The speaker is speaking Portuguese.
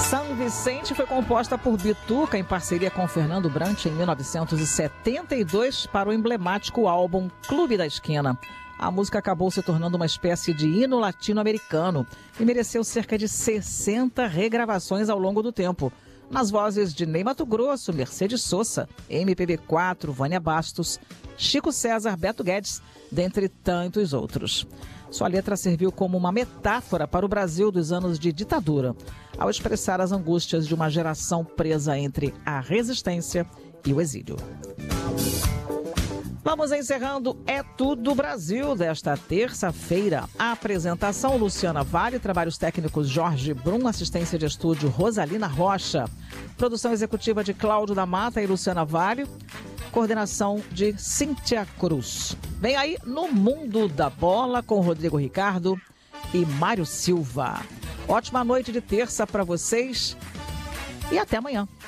São Vicente foi composta por Bituca em parceria com Fernando Brant em 1972 para o emblemático álbum Clube da Esquina. A música acabou se tornando uma espécie de hino latino-americano e mereceu cerca de 60 regravações ao longo do tempo, nas vozes de Ney Matogrosso, Mercedes Sosa, MPB4, Vânia Bastos, Chico César, Beto Guedes, dentre tantos outros. Sua letra serviu como uma metáfora para o Brasil dos anos de ditadura, ao expressar as angústias de uma geração presa entre a resistência e o exílio. Vamos encerrando É Tudo Brasil desta terça-feira. A apresentação Luciana Vale, trabalhos técnicos Jorge Brum, assistência de estúdio Rosalina Rocha, produção executiva de Cláudio da Mata e Luciana Vale, coordenação de Cíntia Cruz. Vem aí No Mundo da Bola com Rodrigo Ricardo e Mário Silva. Ótima noite de terça para vocês e até amanhã.